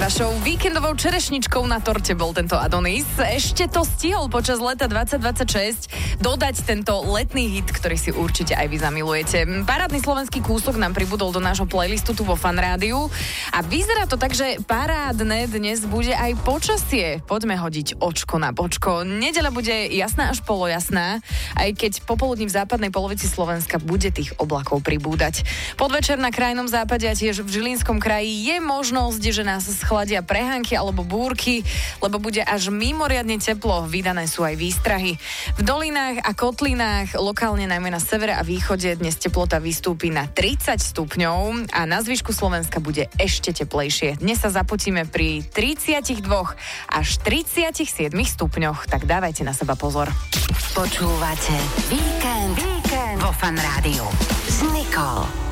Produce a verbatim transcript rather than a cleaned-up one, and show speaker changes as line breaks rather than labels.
Vašou víkendovou čerešničkou na torte bol tento Adonis. Ešte to stihol počas leta dvadsať dvadsaťšesť dodať tento letný hit, ktorý si určite aj vy zamilujete. Parádny slovenský kúsok nám pribudol do nášho playlistu tu vo Fan Rádiu a vyzerá to tak, že parádne dnes bude aj počasie. Poďme hodiť očko na bočko. Nedeľa bude jasná až polojasná, aj keď popoludní v západnej polovici Slovenska bude tých oblakov pribúdať. Podvečer na krajnom západe a tiež v Žilinskom kraji je možnosť, že nás schladia prehánky alebo búrky, lebo bude až mimoriadne teplo. Vydané sú aj výstrahy. V dolinách a kotlinách, lokálne najmä na severe a východe, dnes teplota vystúpi na tridsať stupňov a na zvyšku Slovenska bude ešte teplejšie. Dnes sa zapotíme pri tridsaťdva až tridsaťsedem stupňoch, tak dávajte na seba pozor.
Počúvate Víkend, Víkend vo Fan Rádiu s Nicole.